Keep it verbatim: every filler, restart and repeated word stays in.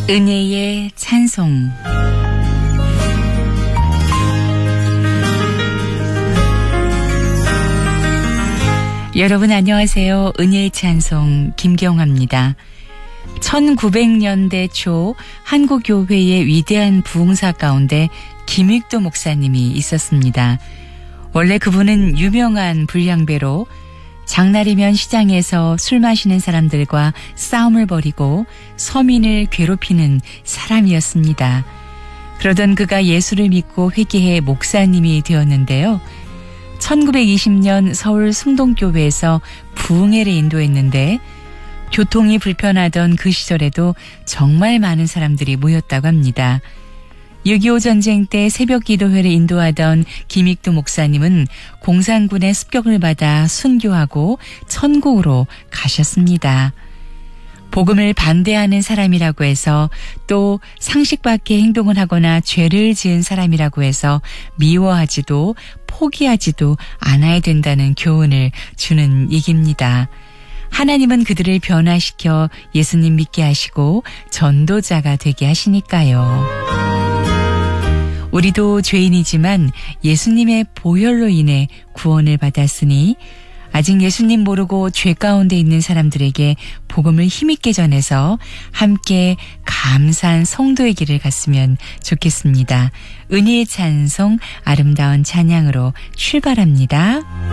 은혜의 찬송. 여러분 안녕하세요. 은혜의 찬송 김경화입니다. 천구백 년대 초 한국교회의 위대한 부흥사 가운데 김익도 목사님이 있었습니다. 원래 그분은 유명한 불량배로 장날이면 시장에서 술 마시는 사람들과 싸움을 벌이고 서민을 괴롭히는 사람이었습니다. 그러던 그가 예수를 믿고 회개해 목사님이 되었는데요. 천구백이십 년 서울 승동교회에서 부흥회를 인도했는데 교통이 불편하던 그 시절에도 정말 많은 사람들이 모였다고 합니다. 육이오 전쟁 때 새벽 기도회를 인도하던 김익도 목사님은 공산군의 습격을 받아 순교하고 천국으로 가셨습니다. 복음을 반대하는 사람이라고 해서 또 상식 밖의 행동을 하거나 죄를 지은 사람이라고 해서 미워하지도 포기하지도 않아야 된다는 교훈을 주는 얘기입니다. 하나님은 그들을 변화시켜 예수님 믿게 하시고 전도자가 되게 하시니까요. 우리도 죄인이지만 예수님의 보혈로 인해 구원을 받았으니 아직 예수님 모르고 죄 가운데 있는 사람들에게 복음을 힘있게 전해서 함께 감사한 성도의 길을 갔으면 좋겠습니다. 은혜의 찬송 아름다운 찬양으로 출발합니다.